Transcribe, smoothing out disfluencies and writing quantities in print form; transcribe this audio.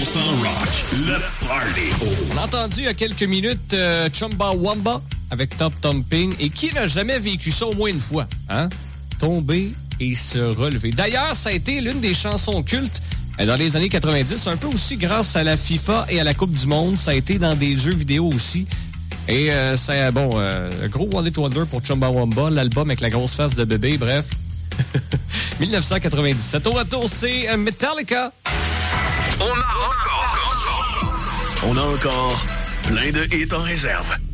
Rock, le party. On a entendu il y a quelques minutes Chumbawamba avec Top Thumping. Et qui n'a jamais vécu ça au moins une fois? Hein? Tomber et se relever. D'ailleurs, ça a été l'une des chansons cultes dans les années 90, un peu aussi grâce à la FIFA et à la Coupe du Monde. Ça a été dans des jeux vidéo aussi. Et c'est bon, gros One Hit Wonder pour Chumbawamba, l'album avec la grosse face de bébé, bref. 1997. Au retour, c'est Metallica. On a encore plein de hits en réserve.